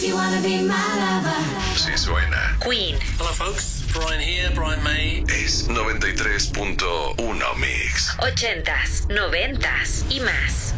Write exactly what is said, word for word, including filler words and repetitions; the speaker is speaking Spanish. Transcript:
You wanna be my lover. Sí suena. Queen. Hello folks, Brian here, Brian May. Es noventa y tres punto uno Mix. Ochentas, noventas y más.